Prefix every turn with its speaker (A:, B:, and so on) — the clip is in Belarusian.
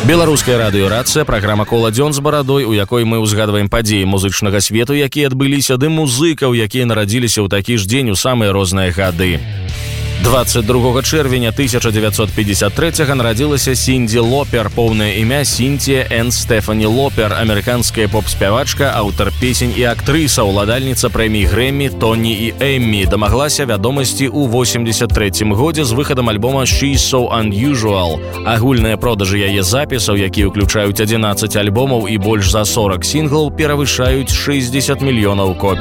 A: Беларуская радыёрацыя, праграма «Кола дзён з барадой», у якой мы ўзгадваем падзеі музычнага свету, якія адбыліся, ды музыкаў, якія нарадзіліся ў такі ж дзень у самыя розныя гады. 22 чэрвеня 1953 нарадзілася Сіндзі Лопер, поўнае імя Сінтія Энн Стэфані Лопер, амерыканская поп-спявачка, аўтар песень і актрыса, уладальніца прэмій Грэмі, Тоні і Эммі. Дамаглася вядомасці ў 83 годзе з выхадам альбома «She's So Unusual». Агульныя продажы яе запісаў, якія ўключаюць 11 альбомаў і больш за 40 сінглаў, перавышаюць 60 мільёнаў копій.